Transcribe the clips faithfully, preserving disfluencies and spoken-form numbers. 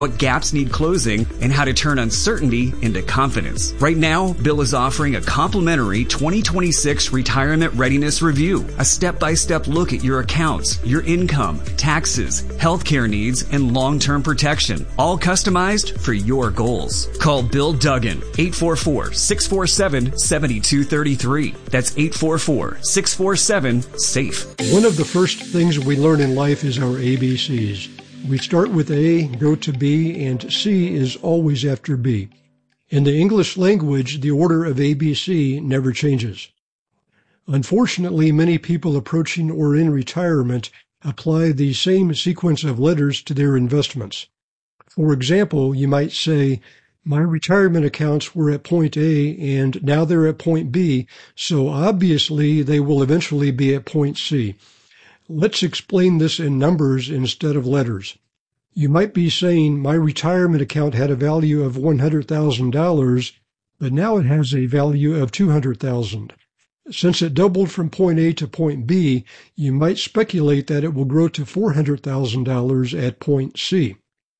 what gaps need closing, and how to turn uncertainty into confidence. Right now, Bill is offering a complimentary twenty twenty-six Retirement Readiness Review, a step-by-step look at your accounts, your income, taxes, healthcare needs, and long-term protection, all customized for your goals. Call Bill Duggan, eight four four, six four seven, seven two three three. That's eight four four, six four seven, SAFE. One of the first things we learn in life is our A B Cs. We start with A, go to B, and C is always after B. In the English language, the order of A B C never changes. Unfortunately, many people approaching or in retirement apply the same sequence of letters to their investments. For example, you might say, my retirement accounts were at point A and now they're at point B, so obviously they will eventually be at point C. Let's explain this in numbers instead of letters. You might be saying, my retirement account had a value of one hundred thousand dollars, but now it has a value of two hundred thousand dollars. Since it doubled from point A to point B, you might speculate that it will grow to four hundred thousand dollars at point C.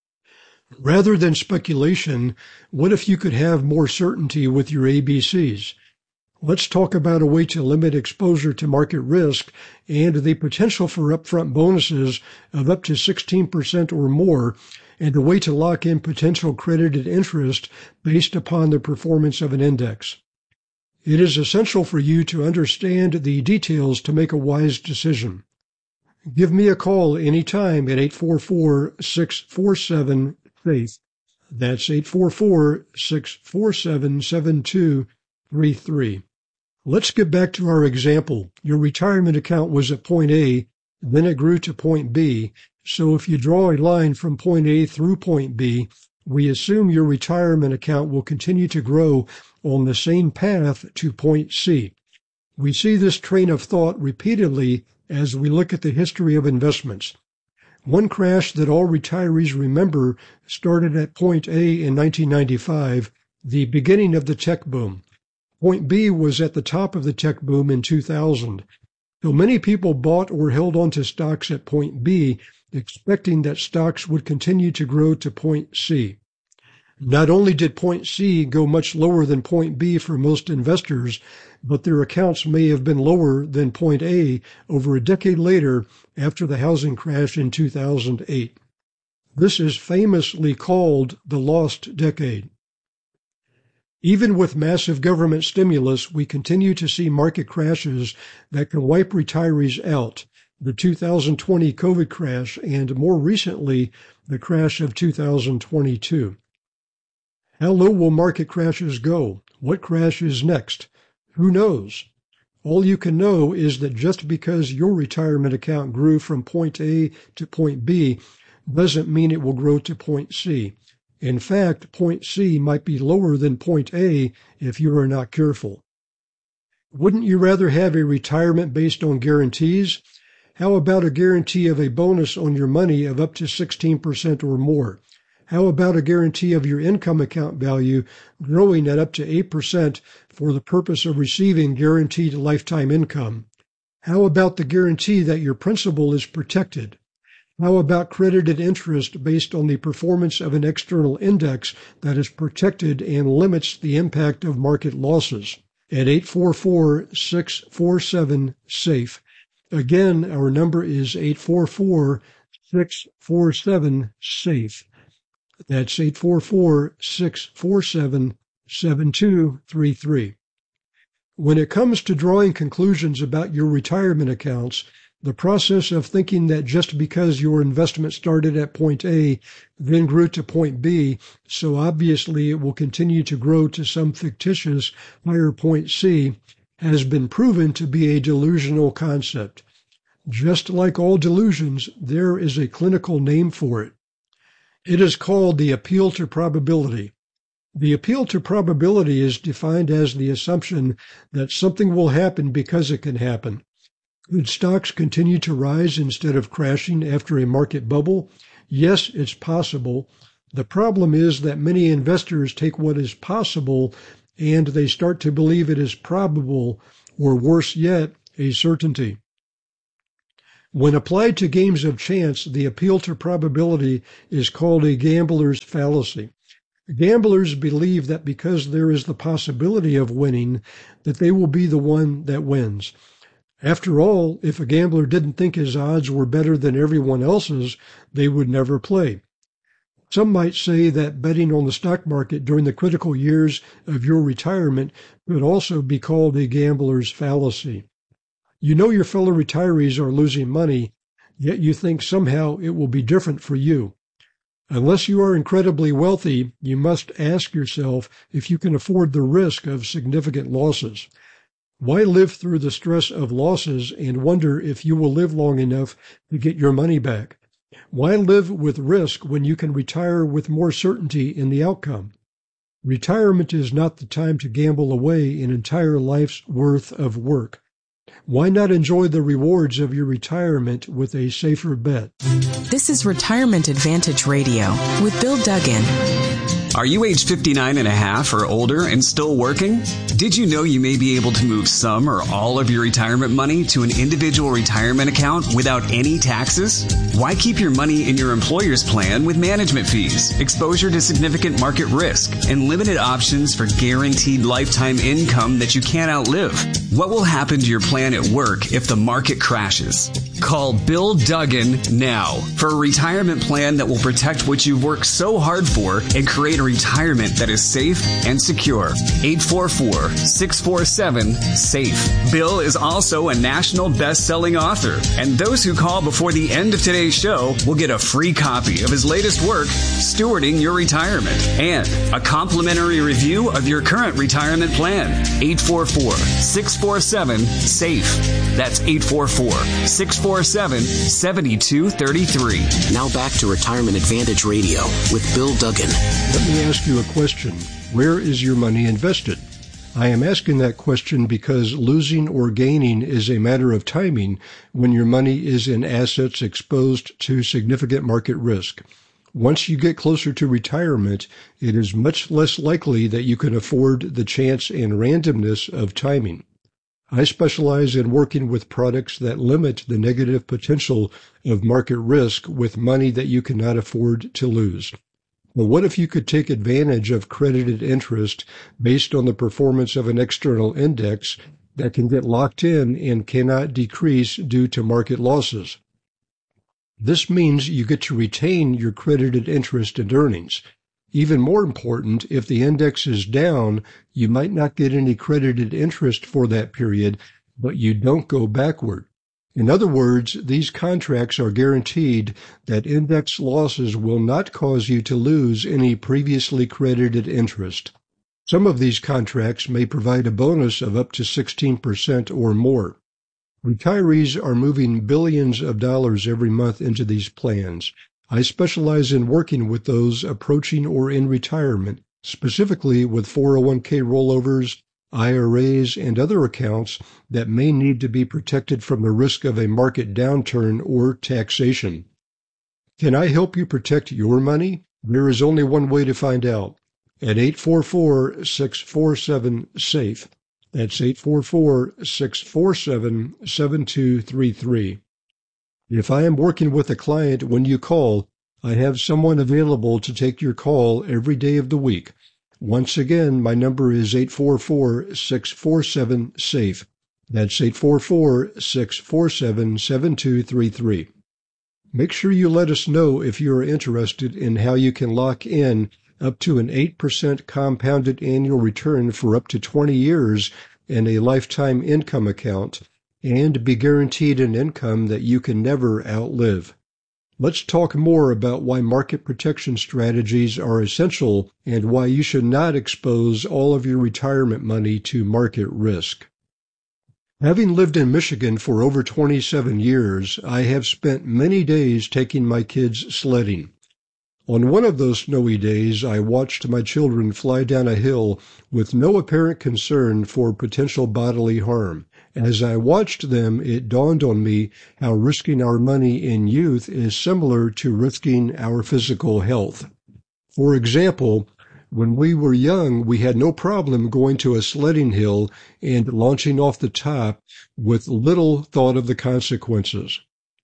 Rather than speculation, what if you could have more certainty with your A B Cs? Let's talk about a way to limit exposure to market risk and the potential for upfront bonuses of up to sixteen percent or more, and a way to lock in potential credited interest based upon the performance of an index. It is essential for you to understand the details to make a wise decision. Give me a call anytime at eight four four, six four seven, SAFE. That's eight four four, six four seven, seven two three three. Let's get back to our example. Your retirement account was at point A, then it grew to point B. So if you draw a line from point A through point B, we assume your retirement account will continue to grow on the same path to point C. We see this train of thought repeatedly as we look at the history of investments. One crash that all retirees remember started at point A in nineteen ninety-five, the beginning of the tech boom. Point B was at the top of the tech boom in two thousand. So many people bought or held on to stocks at point B, expecting that stocks would continue to grow to point C. Not only did point C go much lower than point B for most investors, but their accounts may have been lower than point A over a decade later after the housing crash in two thousand eight. This is famously called the lost decade. Even with massive government stimulus, we continue to see market crashes that can wipe retirees out. The two thousand twenty COVID crash and, more recently, the crash of two thousand twenty-two. How low will market crashes go? What crash is next? Who knows? All you can know is that just because your retirement account grew from point A to point B doesn't mean it will grow to point C. In fact, point C might be lower than point A if you are not careful. Wouldn't you rather have a retirement based on guarantees? How about a guarantee of a bonus on your money of up to sixteen percent or more? How about a guarantee of your income account value growing at up to eight percent for the purpose of receiving guaranteed lifetime income? How about the guarantee that your principal is protected? How about credited interest based on the performance of an external index that is protected and limits the impact of market losses? At eight four four, six four seven, SAFE. Again, our number is eight four four, six four seven, SAFE. That's eight four four, six four seven, seven two three three. When it comes to drawing conclusions about your retirement accounts, the process of thinking that just because your investment started at point A, then grew to point B, so obviously it will continue to grow to some fictitious higher point C, has been proven to be a delusional concept. Just like all delusions, there is a clinical name for it. It is called the appeal to probability. The appeal to probability is defined as the assumption that something will happen because it can happen. Could stocks continue to rise instead of crashing after a market bubble? Yes, it's possible. The problem is that many investors take what is possible and they start to believe it is probable, or worse yet, a certainty. When applied to games of chance, the appeal to probability is called a gambler's fallacy. Gamblers believe that because there is the possibility of winning, that they will be the one that wins. After all, if a gambler didn't think his odds were better than everyone else's, they would never play. Some might say that betting on the stock market during the critical years of your retirement could also be called a gambler's fallacy. You know your fellow retirees are losing money, yet you think somehow it will be different for you. Unless you are incredibly wealthy, you must ask yourself if you can afford the risk of significant losses. Why live through the stress of losses and wonder if you will live long enough to get your money back? Why live with risk when you can retire with more certainty in the outcome? Retirement is not the time to gamble away an entire life's worth of work. Why not enjoy the rewards of your retirement with a safer bet? This is Retirement Advantage Radio with Bill Duggan. Are you age fifty-nine and a half or older and still working? Did you know you may be able to move some or all of your retirement money to an individual retirement account without any taxes? Why keep your money in your employer's plan with management fees, exposure to significant market risk, and limited options for guaranteed lifetime income that you can't outlive? What will happen to your plan at work if the market crashes? Call Bill Duggan now for a retirement plan that will protect what you've worked so hard for and create a retirement that is safe and secure. eight four four, six four seven, SAFE. Bill is also a national best-selling author, and those who call before the end of today's show will get a free copy of his latest work, Stewarding Your Retirement, and a complimentary review of your current retirement plan. eight four four, six four seven, SAFE. That's eight four four, six four seven, seven two three three. Now back to Retirement Advantage Radio with Bill Duggan. Let me ask you a question. Where is your money invested? I am asking that question because losing or gaining is a matter of timing when your money is in assets exposed to significant market risk. Once you get closer to retirement, it is much less likely that you can afford the chance and randomness of timing. I specialize in working with products that limit the negative potential of market risk with money that you cannot afford to lose. Well, what if you could take advantage of credited interest based on the performance of an external index that can get locked in and cannot decrease due to market losses? This means you get to retain your credited interest and earnings. Even more important, if the index is down, you might not get any credited interest for that period, but you don't go backward. In other words, these contracts are guaranteed that index losses will not cause you to lose any previously credited interest. Some of these contracts may provide a bonus of up to sixteen percent or more. Retirees are moving billions of dollars every month into these plans. I specialize in working with those approaching or in retirement, specifically with four oh one k rollovers, I R As, and other accounts that may need to be protected from the risk of a market downturn or taxation. Can I help you protect your money? There is only one way to find out. At eight four four, six four seven, SAFE. That's eight four four, six four seven, seven two three three. If I am working with a client when you call, I have someone available to take your call every day of the week. Once again, my number is eight four four, six four seven, SAFE. That's eight four four, six four seven, seven two three three. Make sure you let us know if you are interested in how you can lock in up to an eight percent compounded annual return for up to twenty years in a lifetime income account and be guaranteed an income that you can never outlive. Let's talk more about why market protection strategies are essential and why you should not expose all of your retirement money to market risk. Having lived in Michigan for over twenty-seven years, I have spent many days taking my kids sledding. On one of those snowy days, I watched my children fly down a hill with no apparent concern for potential bodily harm. As I watched them, it dawned on me how risking our money in youth is similar to risking our physical health. For example, when we were young, we had no problem going to a sledding hill and launching off the top with little thought of the consequences.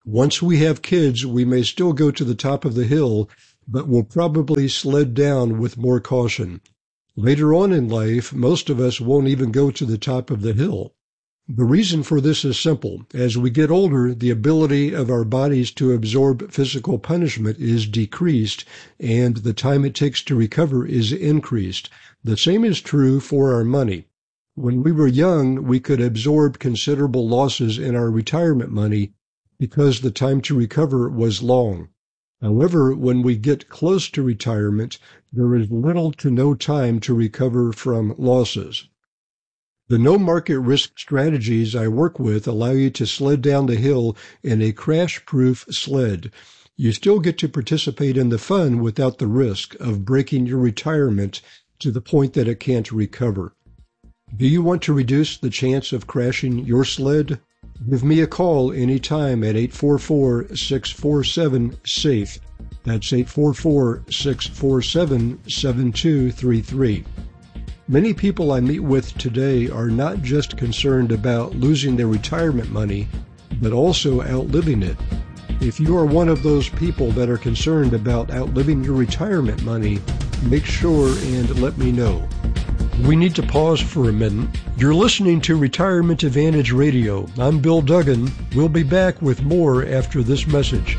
Once we have kids, we may still go to the top of the hill, but will probably sled down with more caution. Later on in life, most of us won't even go to the top of the hill. The reason for this is simple. As we get older, the ability of our bodies to absorb physical punishment is decreased, and the time it takes to recover is increased. The same is true for our money. When we were young, we could absorb considerable losses in our retirement money because the time to recover was long. However, when we get close to retirement, there is little to no time to recover from losses. The no-market risk strategies I work with allow you to sled down the hill in a crash-proof sled. You still get to participate in the fun without the risk of breaking your retirement to the point that it can't recover. Do you want to reduce the chance of crashing your sled? Give me a call anytime at eight four four, six four seven, S A F E. That's eight four four, six four seven, seven two three three. Many people I meet with today are not just concerned about losing their retirement money, but also outliving it. If you are one of those people that are concerned about outliving your retirement money, make sure and let me know. We need to pause for a minute. You're listening to Retirement Advantage Radio. I'm Bill Duggan. We'll be back with more after this message.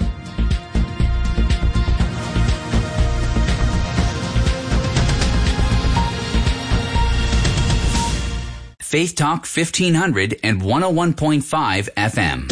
Faith Talk fifteen hundred and one oh one point five F M.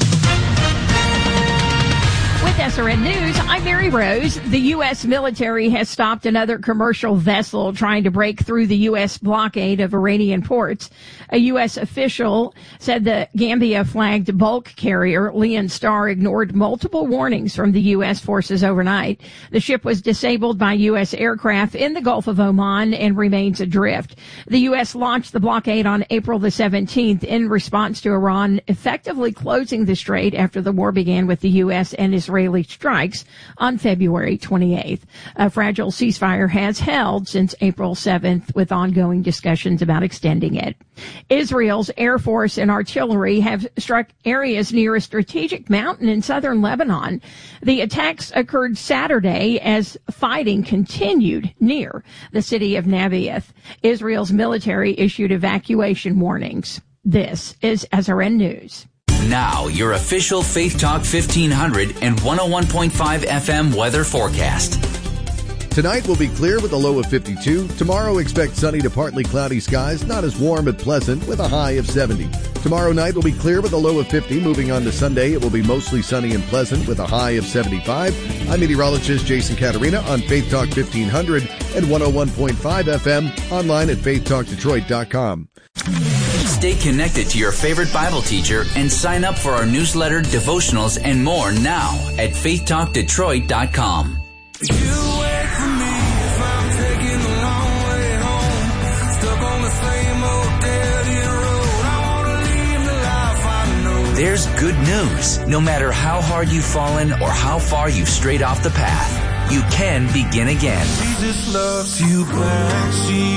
With S R N News, I'm Mary Rose. The U S military has stopped another commercial vessel trying to break through the U S blockade of Iranian ports. A U S official said the Gambia-flagged bulk carrier Leon Star ignored multiple warnings from the U S forces overnight. The ship was disabled by U S aircraft in the Gulf of Oman and remains adrift. The U S launched the blockade on April the seventeenth in response to Iran effectively closing the strait after the war began with the U S and Israeli strikes on February twenty-eighth. A fragile ceasefire has held since April seventh, with ongoing discussions about extending it. Israel's Air Force and artillery have struck areas near a strategic mountain in southern Lebanon. The attacks occurred Saturday as fighting continued near the city of Nebaioth. Israel's military issued evacuation warnings. This is S R N News. Now, your official Faith Talk fifteen hundred and one oh one point five F M weather forecast. Tonight will be clear with a low of fifty-two. Tomorrow, expect sunny to partly cloudy skies, not as warm but pleasant, with a high of seventy. Tomorrow night will be clear with a low of fifty. Moving on to Sunday, it will be mostly sunny and pleasant with a high of seventy-five. I'm meteorologist Jason Caterina on Faith Talk fifteen hundred and one oh one point five F M, online at faith talk detroit dot com. Stay connected to your favorite Bible teacher and sign up for our newsletter, devotionals, and more now at faith talk detroit dot com. You wait for me if I'm taking the long way home, stuck on the same old dead end road. I want to leave the life I know. There's good news. No matter how hard you've fallen or how far you've strayed off the path, you can begin again. Jesus loves you back.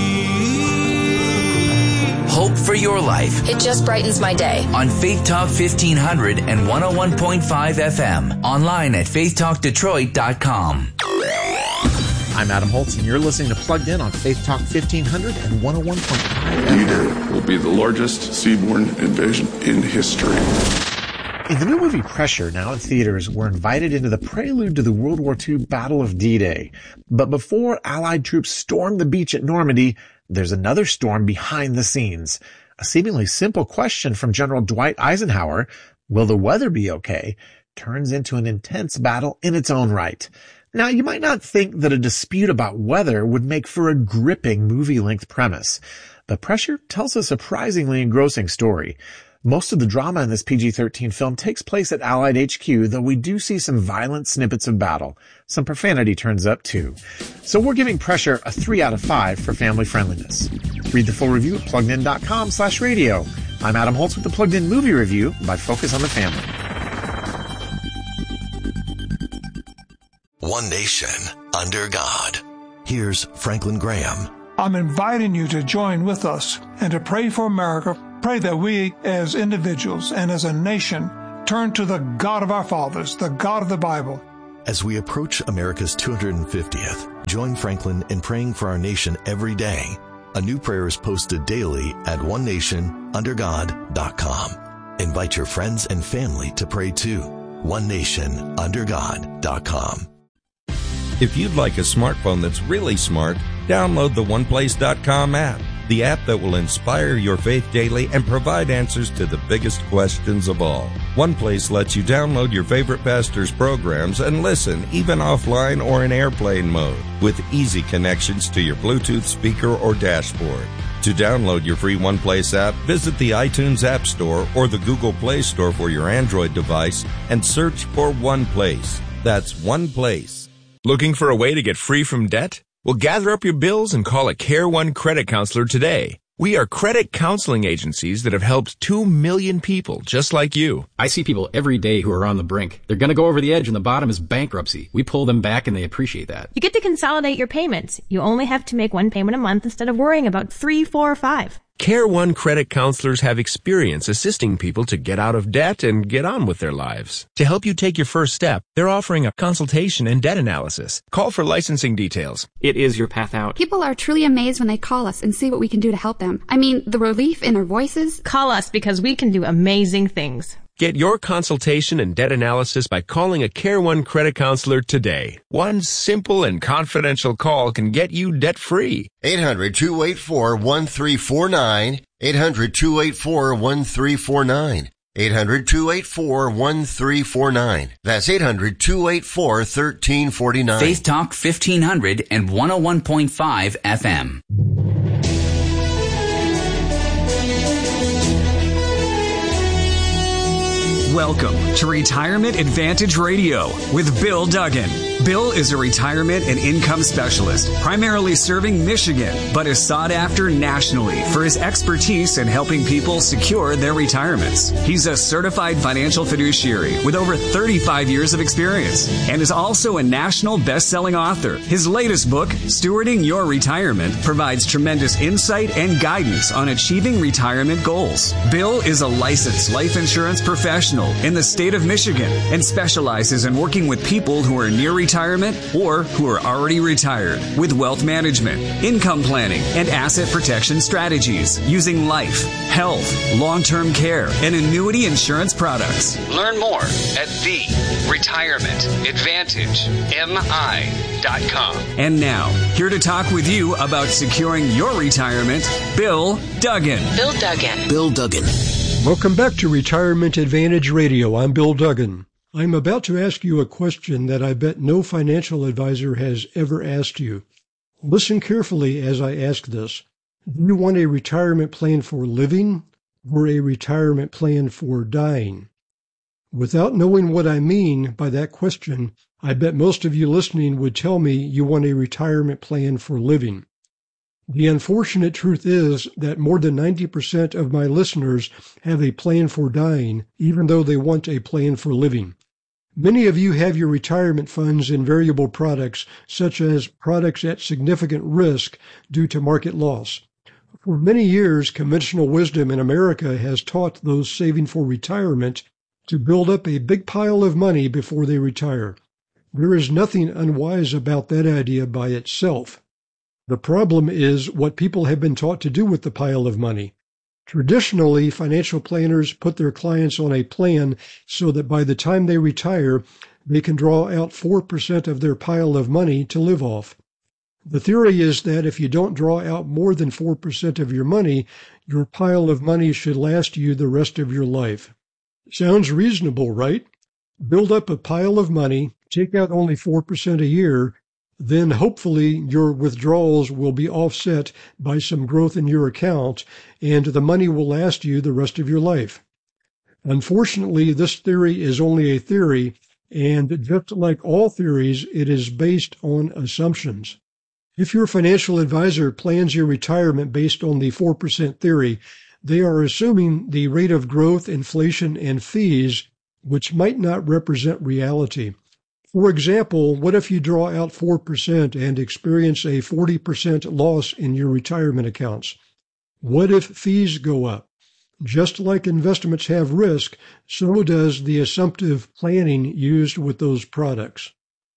Hope for your life. It just brightens my day. On Faith Talk fifteen hundred and one oh one point five F M. Online at faith talk detroit dot com. I'm Adam Holtz, and you're listening to Plugged In on Faith Talk fifteen hundred and one oh one point five F M. D-Day will be the largest seaborne invasion in history. In the new movie Pressure, now in theaters, we're invited into the prelude to the World War Two Battle of D-Day. But before Allied troops storm the beach at Normandy, there's another storm behind the scenes. A seemingly simple question from General Dwight Eisenhower, will the weather be okay, turns into an intense battle in its own right. Now, you might not think that a dispute about weather would make for a gripping movie-length premise, but Pressure tells a surprisingly engrossing story. Most of the drama in this P G thirteen film takes place at Allied H Q, though we do see some violent snippets of battle. Some profanity turns up, too. So we're giving Pressure a three out of five for family friendliness. Read the full review at pluggedin.com slash radio. I'm Adam Holtz with the Plugged In Movie Review by Focus on the Family. One nation under God. Here's Franklin Graham. I'm inviting you to join with us and to pray for America. Pray that we as individuals and as a nation turn to the God of our fathers, the God of the Bible. As we approach America's two hundred fiftieth, join Franklin in praying for our nation every day. A new prayer is posted daily at one nation under god dot com. Invite your friends and family to pray too. one nation under god dot com. If you'd like a smartphone that's really smart, download the one place dot com app, the app that will inspire your faith daily and provide answers to the biggest questions of all. OnePlace lets you download your favorite pastor's programs and listen even offline or in airplane mode with easy connections to your Bluetooth speaker or dashboard. To download your free OnePlace app, visit the iTunes App Store or the Google Play Store for your Android device and search for OnePlace. That's OnePlace. Looking for a way to get free from debt? Well, gather up your bills and call a Care One credit counselor today. We are credit counseling agencies that have helped two million people just like you. I see people every day who are on the brink. They're going to go over the edge and the bottom is bankruptcy. We pull them back and they appreciate that. You get to consolidate your payments. You only have to make one payment a month instead of worrying about three, four, or five. Care One credit counselors have experience assisting people to get out of debt and get on with their lives. To help you take your first step, they're offering a consultation and debt analysis. Call for licensing details. It is your path out. People are truly amazed when they call us and see what we can do to help them. I mean, the relief in their voices. Call us because we can do amazing things. Get your consultation and debt analysis by calling a Care One credit counselor today. One simple and confidential call can get you debt-free. eight hundred, two eight four, one three four nine. eight hundred, two eight four, one three four nine. eight hundred, two eight four, one three four nine. That's eight hundred, two eight four, one three four nine. Faith Talk fifteen hundred and one oh one point five F M. Welcome to Retirement Advantage Radio with Bill Duggan. Bill is a retirement and income specialist, primarily serving Michigan, but is sought after nationally for his expertise in helping people secure their retirements. He's a certified financial fiduciary with over thirty-five years of experience and is also a national best-selling author. His latest book, Stewarding Your Retirement, provides tremendous insight and guidance on achieving retirement goals. Bill is a licensed life insurance professional in the state of Michigan and specializes in working with people who are near retirement or who are already retired with wealth management, income planning, and asset protection strategies using life, health, long-term care, and annuity insurance products. Learn more at the retirement advantage M I dot com. And now, here to talk with you about securing your retirement, Bill Duggan. Bill Duggan. Bill Duggan. Welcome back to Retirement Advantage Radio. I'm Bill Duggan. I'm about to ask you a question that I bet no financial advisor has ever asked you. Listen carefully as I ask this. Do you want a retirement plan for living or a retirement plan for dying? Without knowing what I mean by that question, I bet most of you listening would tell me you want a retirement plan for living. The unfortunate truth is that more than ninety percent of my listeners have a plan for dying, even though they want a plan for living. Many of you have your retirement funds in variable products, such as products at significant risk due to market loss. For many years, conventional wisdom in America has taught those saving for retirement to build up a big pile of money before they retire. There is nothing unwise about that idea by itself. The problem is what people have been taught to do with the pile of money. Traditionally, financial planners put their clients on a plan so that by the time they retire, they can draw out four percent of their pile of money to live off. The theory is that if you don't draw out more than four percent of your money, your pile of money should last you the rest of your life. Sounds reasonable, right? Build up a pile of money, take out only four percent a year, then hopefully your withdrawals will be offset by some growth in your account, and the money will last you the rest of your life. Unfortunately, this theory is only a theory, and just like all theories, it is based on assumptions. If your financial advisor plans your retirement based on the four percent theory, they are assuming the rate of growth, inflation, and fees, which might not represent reality. For example, what if you draw out four percent and experience a forty percent loss in your retirement accounts? What if fees go up? Just like investments have risk, so does the assumptive planning used with those products.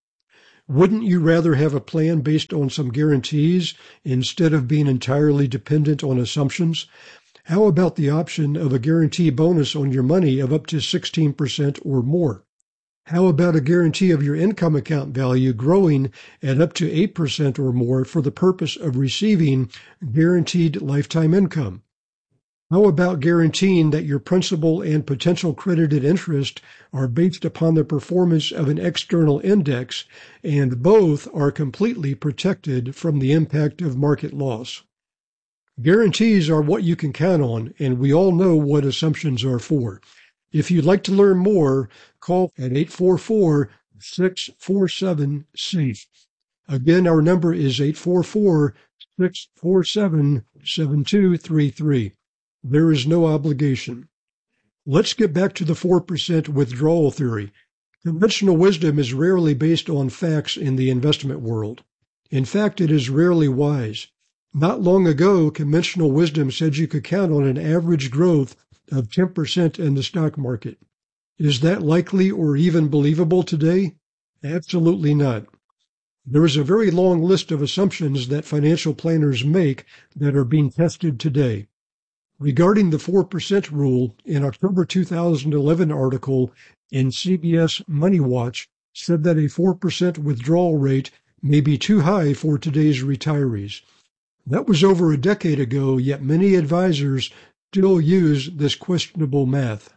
Wouldn't you rather have a plan based on some guarantees instead of being entirely dependent on assumptions? How about the option of a guarantee bonus on your money of up to sixteen percent or more? How about a guarantee of your income account value growing at up to eight percent or more for the purpose of receiving guaranteed lifetime income? How about guaranteeing that your principal and potential credited interest are based upon the performance of an external index, and both are completely protected from the impact of market loss? Guarantees are what you can count on, and we all know what assumptions are for. If you'd like to learn more, call at eight four four, six four seven, SAFE. Again, our number is eight four four, six four seven, seven two three three. There is no obligation. Let's get back to the four percent withdrawal theory. Conventional wisdom is rarely based on facts in the investment world. In fact, it is rarely wise. Not long ago, conventional wisdom said you could count on an average growth of ten percent in the stock market. Is that likely or even believable today? Absolutely not. There is a very long list of assumptions that financial planners make that are being tested today. Regarding the four percent rule, an October two thousand eleven article in C B S Money Watch said that a four percent withdrawal rate may be too high for today's retirees. That was over a decade ago, yet many advisors still use this questionable math.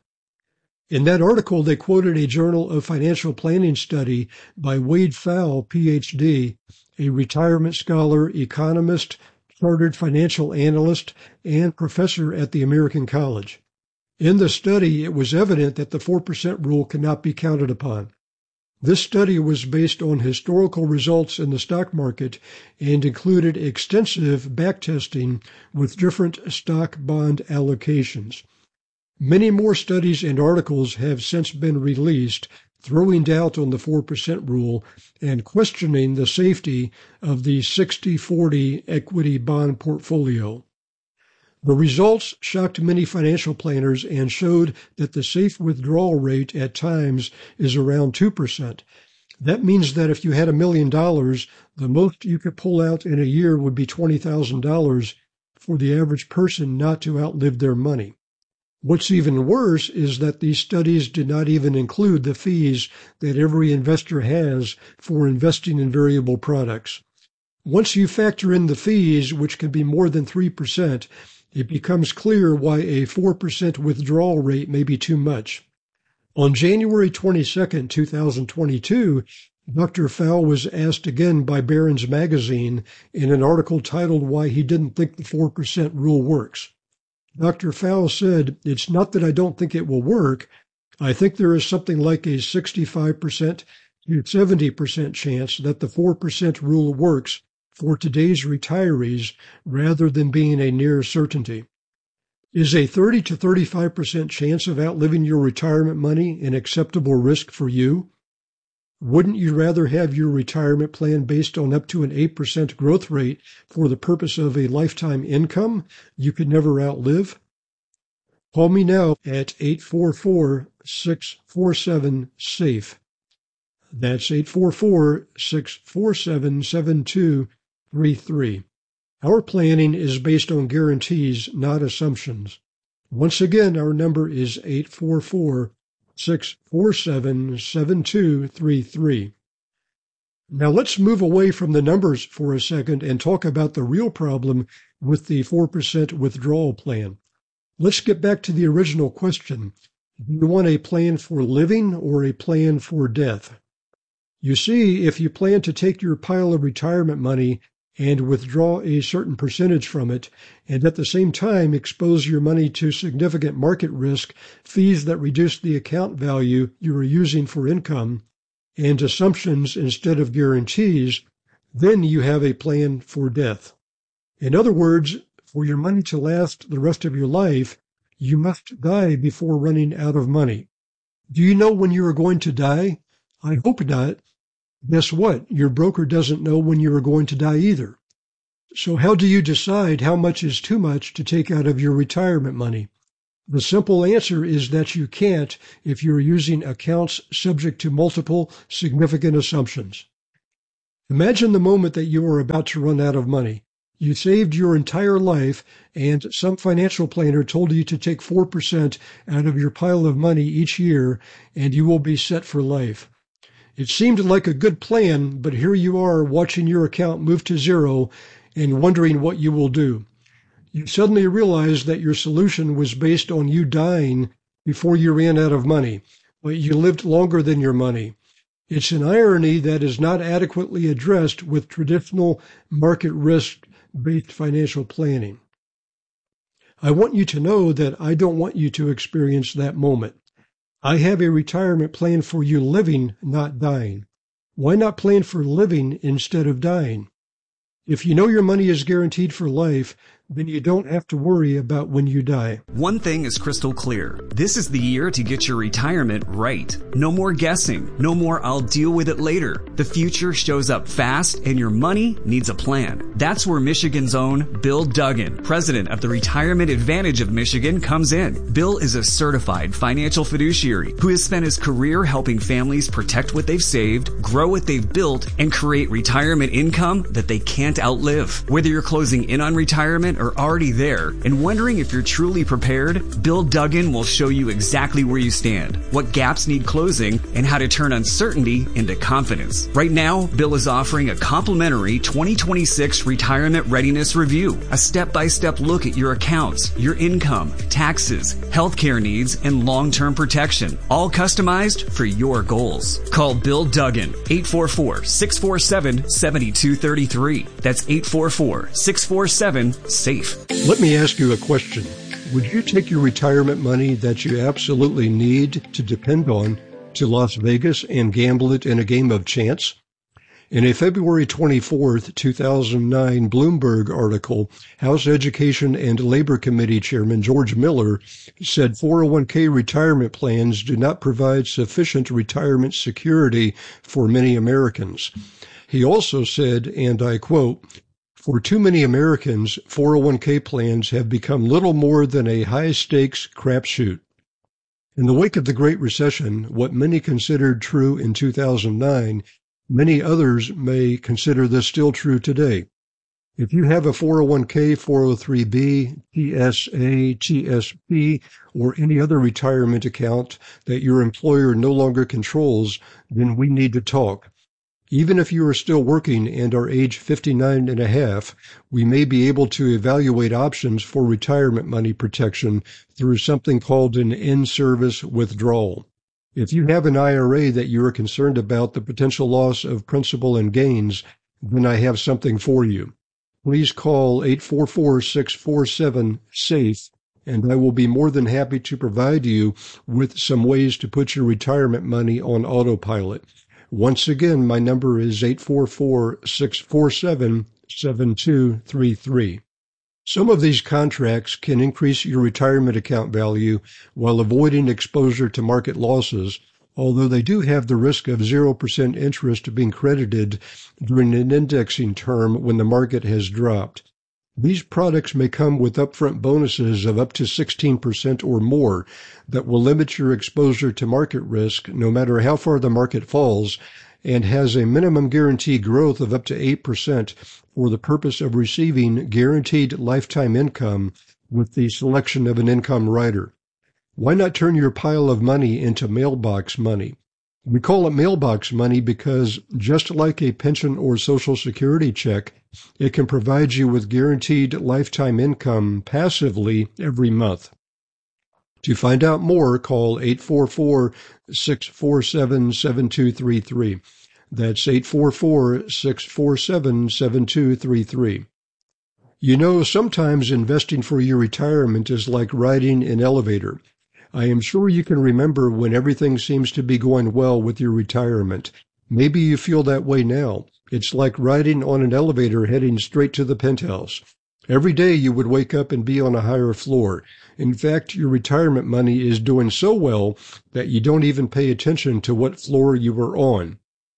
In that article, they quoted a Journal of Financial Planning study by Wade Pfau, P H D, a retirement scholar, economist, chartered financial analyst, and professor at the American College. In the study, it was evident that the four percent rule cannot be counted upon. This study was based on historical results in the stock market and included extensive backtesting with different stock bond allocations. Many more studies and articles have since been released, throwing doubt on the four percent rule and questioning the safety of the sixty forty equity bond portfolio. The results shocked many financial planners and showed that the safe withdrawal rate at times is around two percent. That means that if you had a million dollars, the most you could pull out in a year would be twenty thousand dollars for the average person not to outlive their money. What's even worse is that these studies did not even include the fees that every investor has for investing in variable products. Once you factor in the fees, which can be more than three percent, it becomes clear why a four percent withdrawal rate may be too much. On January twenty-second, two thousand twenty-two, Doctor Pfau was asked again by Barron's Magazine in an article titled Why He Didn't Think the four percent Rule Works. Doctor Pfau said, "It's not that I don't think it will work. I think there is something like a sixty-five percent to seventy percent chance that the four percent rule works for today's retirees rather than being a near certainty." Is a thirty to thirty-five percent chance of outliving your retirement money an acceptable risk for you? Wouldn't you rather have your retirement plan based on up to an eight percent growth rate for the purpose of a lifetime income you could never outlive? Call me now at eight four four, six four seven, SAFE. That's eight four four, six four seven, seven two three three. Our planning is based on guarantees, not assumptions. Once again, our number is eight four four, six four seven, seven two three three. Now let's move away from the numbers for a second and talk about the real problem with the four percent withdrawal plan. Let's get back to the original question. Do you want a plan for living or a plan for death? You see, if you plan to take your pile of retirement money and withdraw a certain percentage from it, and at the same time expose your money to significant market risk, fees that reduce the account value you are using for income, and assumptions instead of guarantees, then you have a plan for death. In other words, for your money to last the rest of your life, you must die before running out of money. Do you know when you are going to die? I hope not. Guess what? Your broker doesn't know when you are going to die either. So how do you decide how much is too much to take out of your retirement money? The simple answer is that you can't if you're using accounts subject to multiple significant assumptions. Imagine the moment that you are about to run out of money. You saved your entire life, and some financial planner told you to take four percent out of your pile of money each year, and you will be set for life. It seemed like a good plan, but here you are watching your account move to zero and wondering what you will do. You suddenly realize that your solution was based on you dying before you ran out of money, but you lived longer than your money. It's an irony that is not adequately addressed with traditional market risk-based financial planning. I want you to know that I don't want you to experience that moment. I have a retirement plan for you living, not dying. Why not plan for living instead of dying? If you know your money is guaranteed for life, then you don't have to worry about when you die. One thing is crystal clear. This is the year to get your retirement right. No more guessing. No more I'll deal with it later. The future shows up fast and your money needs a plan. That's where Michigan's own Bill Duggan, president of the Retirement Advantage of Michigan, comes in. Bill is a certified financial fiduciary who has spent his career helping families protect what they've saved, grow what they've built, and create retirement income that they can't outlive. Whether you're closing in on retirement or already there and wondering if you're truly prepared, Bill Duggan will show you exactly where you stand, what gaps need closing, and how to turn uncertainty into confidence. Right now, Bill is offering a complimentary twenty twenty-six Retirement Readiness Review, a step-by-step look at your accounts, your income, taxes, healthcare needs, and long-term protection, all customized for your goals. Call Bill Duggan, eight four four, six four seven, seven two three three. That's eight four four, six four seven, SAFE. Let me ask you a question. Would you take your retirement money that you absolutely need to depend on to Las Vegas and gamble it in a game of chance? In a February twenty-fourth, two thousand nine Bloomberg article, House Education and Labor Committee Chairman George Miller said four oh one k retirement plans do not provide sufficient retirement security for many Americans. He also said, and I quote, "For too many Americans, four oh one k plans have become little more than a high-stakes crapshoot." In the wake of the Great Recession, what many considered true in two thousand nine, many others may consider this still true today. If you have a four oh one k, four oh three b, T S A, T S P, or any other retirement account that your employer no longer controls, then we need to talk. Even if you are still working and are age fifty-nine and a half, we may be able to evaluate options for retirement money protection through something called an in-service withdrawal. If you have an I R A that you are concerned about the potential loss of principal and gains, then I have something for you. Please call eight four four, six four seven, SAFE, and I will be more than happy to provide you with some ways to put your retirement money on autopilot. Once again, my number is eight four four, six four seven, seven two three three. Some of these contracts can increase your retirement account value while avoiding exposure to market losses, although they do have the risk of zero percent interest being credited during an indexing term when the market has dropped. These products may come with upfront bonuses of up to sixteen percent or more that will limit your exposure to market risk no matter how far the market falls, and has a minimum guarantee growth of up to eight percent for the purpose of receiving guaranteed lifetime income with the selection of an income rider. Why not turn your pile of money into mailbox money? We call it mailbox money because, just like a pension or Social Security check, it can provide you with guaranteed lifetime income passively every month. To find out more, call eight four four, six four seven, seven two three three. That's eight four four, six four seven, seven two three three. You know, sometimes investing for your retirement is like riding an elevator. I am sure you can remember when everything seems to be going well with your retirement. Maybe you feel that way now. It's like riding on an elevator heading straight to the penthouse. Every day you would wake up and be on a higher floor. In fact, your retirement money is doing so well that you don't even pay attention to what floor you were on.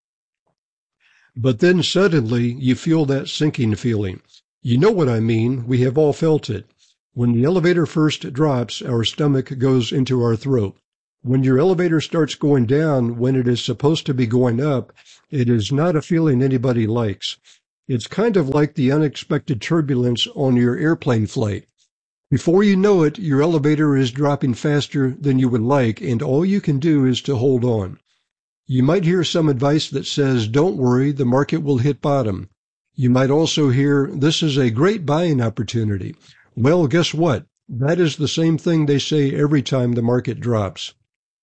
But then suddenly you feel that sinking feeling. You know what I mean. We have all felt it. When the elevator first drops, our stomach goes into our throat. When your elevator starts going down when it is supposed to be going up, it is not a feeling anybody likes. It's kind of like the unexpected turbulence on your airplane flight. Before you know it, your elevator is dropping faster than you would like, and all you can do is to hold on. You might hear some advice that says, don't worry, the market will hit bottom. You might also hear, this is a great buying opportunity. Well, guess what? That is the same thing they say every time the market drops.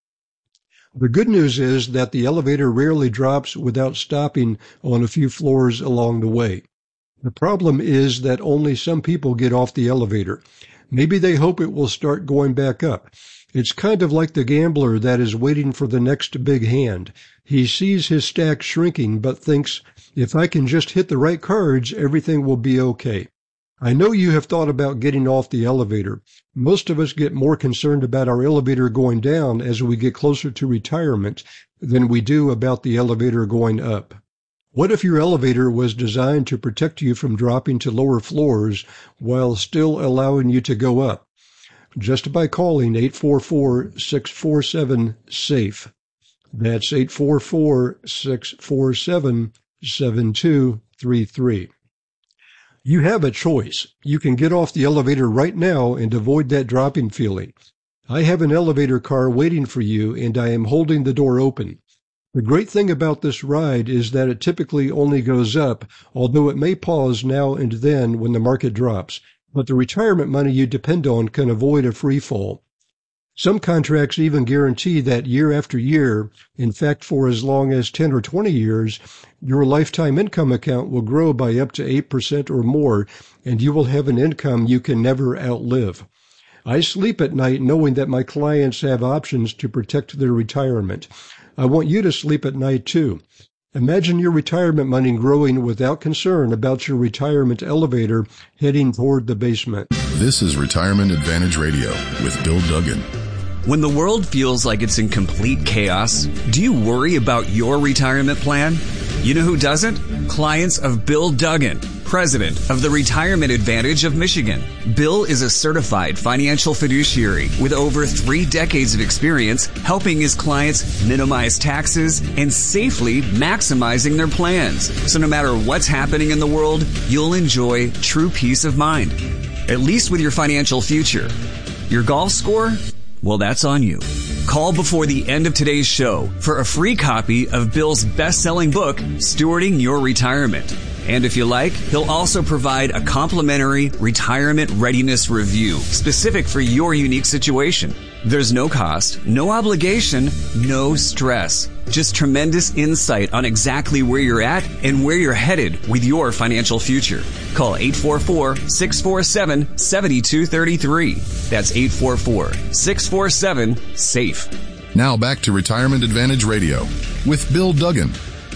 The good news is that the elevator rarely drops without stopping on a few floors along the way. The problem is that only some people get off the elevator. Maybe they hope it will start going back up. It's kind of like the gambler that is waiting for the next big hand. He sees his stack shrinking but thinks, if I can just hit the right cards, everything will be okay. I know you have thought about getting off the elevator. Most of us get more concerned about our elevator going down as we get closer to retirement than we do about the elevator going up. What if your elevator was designed to protect you from dropping to lower floors while still allowing you to go up? Just by calling eight four four, six four seven, SAFE. That's eight four four, six four seven, seven two three three. You have a choice. You can get off the elevator right now and avoid that dropping feeling. I have an elevator car waiting for you, and I am holding the door open. The great thing about this ride is that it typically only goes up, although it may pause now and then when the market drops. But the retirement money you depend on can avoid a free fall. Some contracts even guarantee that year after year, in fact for as long as ten or twenty years, your lifetime income account will grow by up to eight percent or more, and you will have an income you can never outlive. I sleep at night knowing that my clients have options to protect their retirement. I want you to sleep at night too. Imagine your retirement money growing without concern about your retirement elevator heading toward the basement. This is Retirement Advantage Radio with Bill Duggan. When the world feels like it's in complete chaos, do you worry about your retirement plan? You know who doesn't? Clients of Bill Duggan, president of the Retirement Advantage of Michigan. Bill is a certified financial fiduciary with over three decades of experience helping his clients minimize taxes and safely maximizing their plans. So no matter what's happening in the world, you'll enjoy true peace of mind, at least with your financial future. Your golf score? Well, that's on you. Call before the end of today's show for a free copy of Bill's best-selling book, Stewarding Your Retirement. And if you like, he'll also provide a complimentary retirement readiness review specific for your unique situation. There's no cost, no obligation, no stress. Just tremendous insight on exactly where you're at and where you're headed with your financial future. Call eight four four, six four seven, seven two three three. That's eight four four, six four seven, SAFE. Now back to Retirement Advantage Radio with Bill Duggan.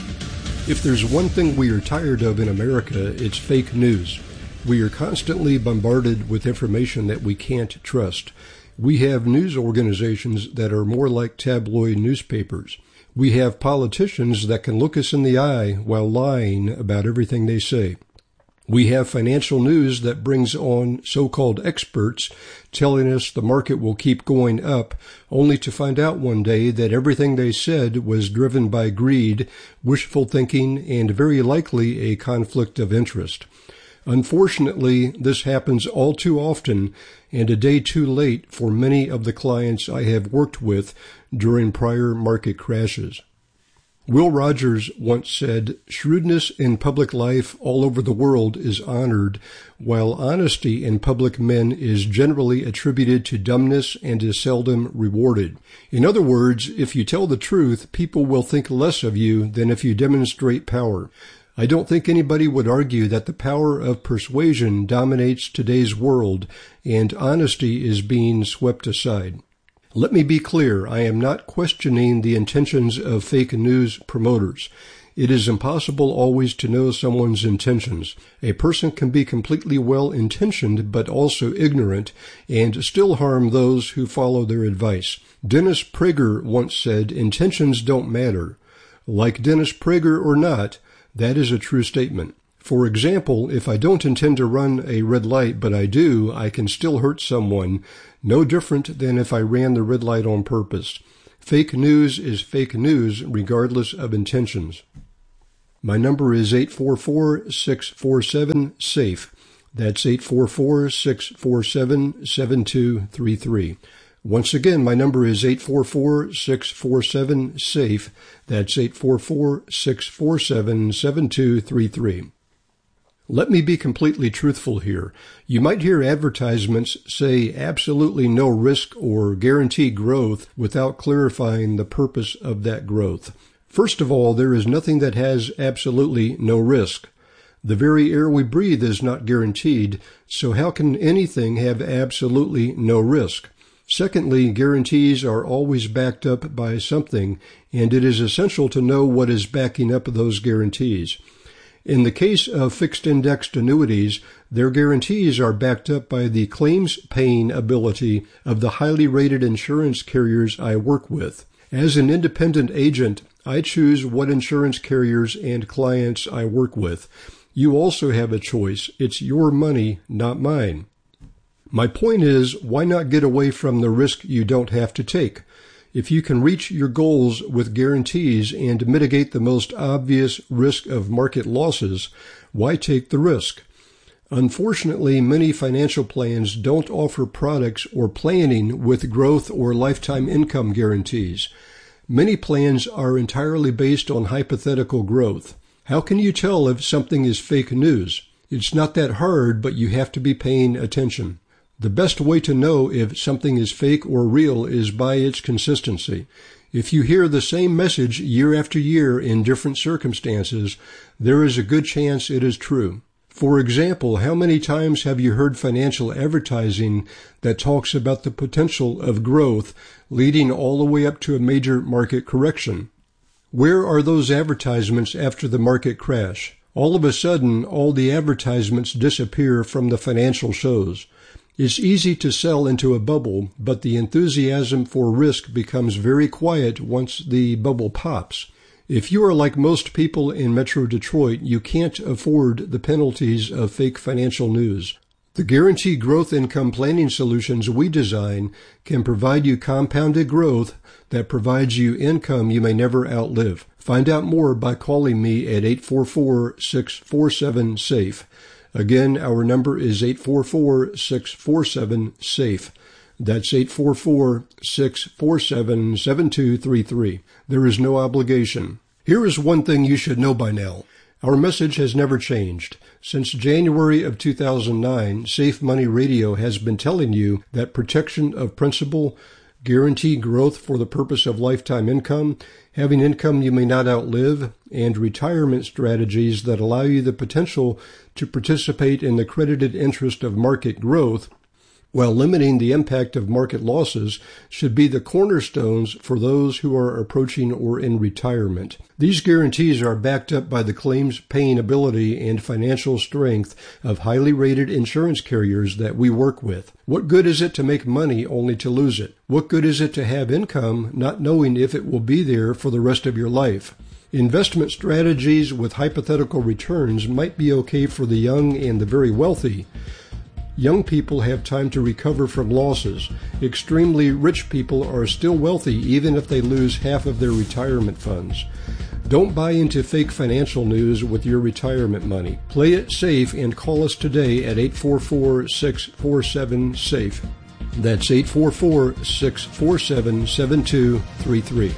If there's one thing we are tired of in America, it's fake news. We are constantly bombarded with information that we can't trust. We have news organizations that are more like tabloid newspapers. We have politicians that can look us in the eye while lying about everything they say. We have financial news that brings on so-called experts telling us the market will keep going up, only to find out one day that everything they said was driven by greed, wishful thinking, and very likely a conflict of interest. Unfortunately, this happens all too often and a day too late for many of the clients I have worked with during prior market crashes. Will Rogers once said, "Shrewdness in public life all over the world is honored, while honesty in public men is generally attributed to dumbness and is seldom rewarded." In other words, if you tell the truth, people will think less of you than if you demonstrate power. I don't think anybody would argue that the power of persuasion dominates today's world, and honesty is being swept aside. Let me be clear, I am not questioning the intentions of fake news promoters. It is impossible always to know someone's intentions. A person can be completely well-intentioned but also ignorant and still harm those who follow their advice. Dennis Prager once said, "Intentions don't matter." Like Dennis Prager or not, that is a true statement. For example, if I don't intend to run a red light, but I do, I can still hurt someone, no different than if I ran the red light on purpose. Fake news is fake news regardless of intentions. My number is eight four four, six four seven, SAFE. That's eight four four, six four seven, seven two three three. Once again, my number is eight four four, six four seven, SAFE. That's eight four four, six four seven, seven two three three. Let me be completely truthful here. You might hear advertisements say absolutely no risk or guarantee growth without clarifying the purpose of that growth. First of all, there is nothing that has absolutely no risk. The very air we breathe is not guaranteed, so how can anything have absolutely no risk? Secondly, guarantees are always backed up by something, and it is essential to know what is backing up those guarantees. In the case of fixed-indexed annuities, their guarantees are backed up by the claims-paying ability of the highly rated insurance carriers I work with. As an independent agent, I choose what insurance carriers and clients I work with. You also have a choice. It's your money, not mine. My point is, why not get away from the risk you don't have to take? If you can reach your goals with guarantees and mitigate the most obvious risk of market losses, why take the risk? Unfortunately, many financial plans don't offer products or planning with growth or lifetime income guarantees. Many plans are entirely based on hypothetical growth. How can you tell if something is fake news? It's not that hard, but you have to be paying attention. The best way to know if something is fake or real is by its consistency. If you hear the same message year after year in different circumstances, there is a good chance it is true. For example, how many times have you heard financial advertising that talks about the potential of growth leading all the way up to a major market correction? Where are those advertisements after the market crash? All of a sudden, all the advertisements disappear from the financial shows. It's easy to sell into a bubble, but the enthusiasm for risk becomes very quiet once the bubble pops. If you are like most people in Metro Detroit, you can't afford the penalties of fake financial news. The guaranteed growth income planning solutions we design can provide you compounded growth that provides you income you may never outlive. Find out more by calling me at eight four four, six four seven, SAFE. Again, our number is eight four four, six four seven, SAFE. That's eight four four, six four seven, seven two three three. There is no obligation. Here is one thing you should know by now. Our message has never changed. Since January of two thousand nine, Safe Money Radio has been telling you that protection of principal, guaranteed growth for the purpose of lifetime income, having income you may not outlive, and retirement strategies that allow you the potential to participate in the credited interest of market growth, while limiting the impact of market losses, should be the cornerstones for those who are approaching or in retirement. These guarantees are backed up by the claims-paying ability and financial strength of highly rated insurance carriers that we work with. What good is it to make money only to lose it? What good is it to have income not knowing if it will be there for the rest of your life? Investment strategies with hypothetical returns might be okay for the young and the very wealthy. Young people have time to recover from losses. Extremely rich people are still wealthy even if they lose half of their retirement funds. Don't buy into fake financial news with your retirement money. Play it safe and call us today at eight four four, six four seven, SAFE. That's eight four four, six four seven, seven two three three.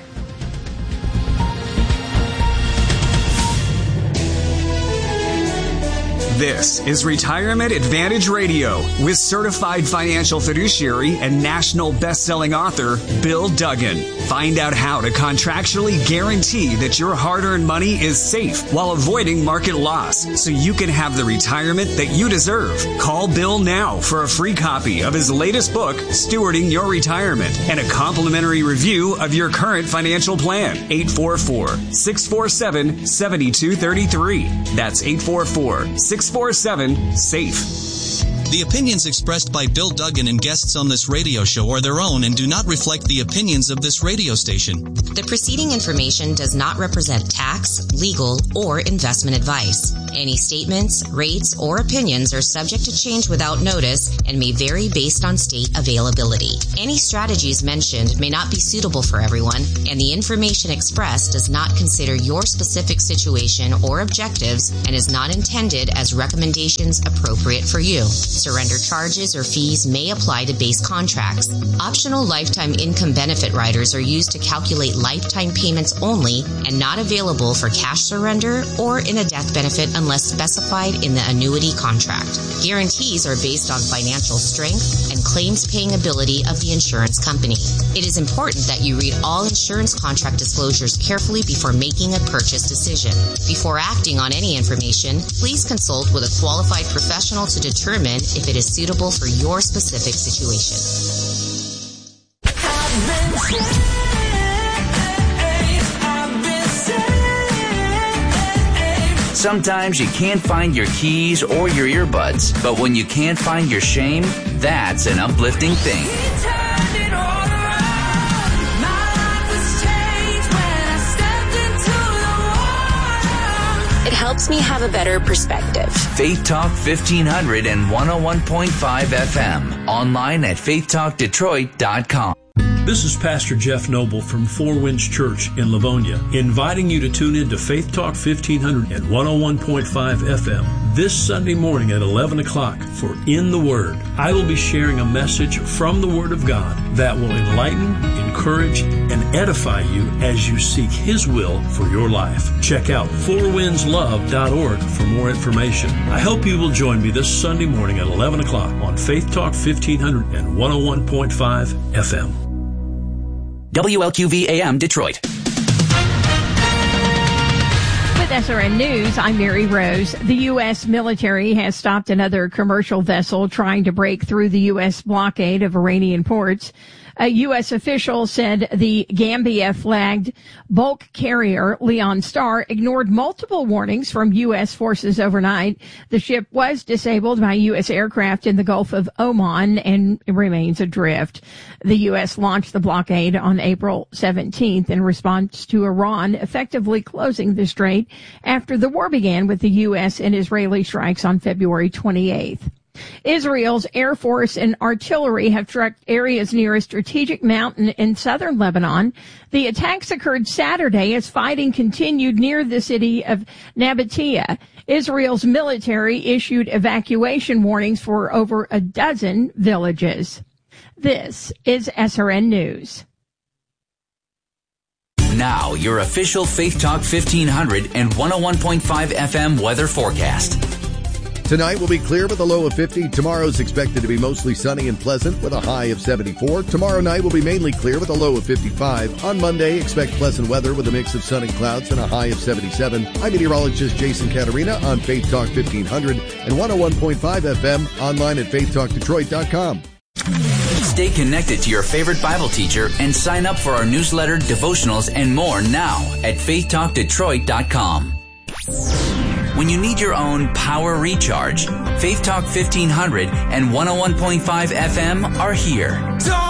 This is Retirement Advantage Radio with certified financial fiduciary and national best-selling author Bill Duggan. Find out how to contractually guarantee that your hard-earned money is safe while avoiding market loss so you can have the retirement that you deserve. Call Bill now for a free copy of his latest book, Stewarding Your Retirement, and a complimentary review of your current financial plan. eight four four, six four seven, seven two three three. That's eight four four, six four seven, SAFE. The opinions expressed by Bill Duggan and guests on this radio show are their own and do not reflect the opinions of this radio station. The preceding information does not represent tax, legal, or investment advice. Any statements, rates, or opinions are subject to change without notice and may vary based on state availability. Any strategies mentioned may not be suitable for everyone, and the information expressed does not consider your specific situation or objectives and is not intended as recommendations appropriate for you. Surrender charges or fees may apply to base contracts. Optional lifetime income benefit riders are used to calculate lifetime payments only and not available for cash surrender or in a death benefit unless specified in the annuity contract. Guarantees are based on financial strength and claims paying ability of the insurance company. It is important that you read all insurance contract disclosures carefully before making a purchase decision. Before acting on any information, please consult with a qualified professional to determine if it is suitable for your specific situation. Sometimes you can't find your keys or your earbuds, but when you can't find your shame, that's an uplifting thing. It helps me have a better perspective. Faith Talk fifteen hundred and one oh one point five F M. Online at faith talk detroit dot com. This is Pastor Jeff Noble from Four Winds Church in Livonia, inviting you to tune in to Faith Talk fifteen hundred and one oh one point five F M this Sunday morning at eleven o'clock for In the Word. I will be sharing a message from the Word of God that will enlighten, encourage, and edify you as you seek His will for your life. Check out four winds love dot org for more information. I hope you will join me this Sunday morning at eleven o'clock on Faith Talk fifteen hundred and one oh one point five F M. W L Q V A M Detroit. With S R N News, I'm Mary Rose. The U S military has stopped another commercial vessel trying to break through the U S blockade of Iranian ports. A U S official said the Gambia-flagged bulk carrier Leon Star ignored multiple warnings from U S forces overnight. The ship was disabled by U S aircraft in the Gulf of Oman and remains adrift. The U S launched the blockade on April seventeenth in response to Iran effectively closing the strait after the war began with the U S and Israeli strikes on February twenty-eighth. Israel's Air Force and artillery have struck areas near a strategic mountain in southern Lebanon. The attacks occurred Saturday as fighting continued near the city of Nabatea. Israel's military issued evacuation warnings for over a dozen villages. This is S R N News. Now, your official Faith Talk fifteen hundred and one oh one point five F M weather forecast. Tonight will be clear with a low of fifty. Tomorrow's expected to be mostly sunny and pleasant with a high of seventy-four. Tomorrow night will be mainly clear with a low of fifty-five. On Monday, expect pleasant weather with a mix of sun and clouds and a high of seventy-seven. I'm meteorologist Jason Caterina on Faith Talk fifteen hundred and one oh one point five F M, online at faith talk detroit dot com. Stay connected to your favorite Bible teacher and sign up for our newsletter, devotionals, and more now at faith talk detroit dot com. When you need your own power recharge, Faith Talk fifteen hundred and one oh one point five F M are here.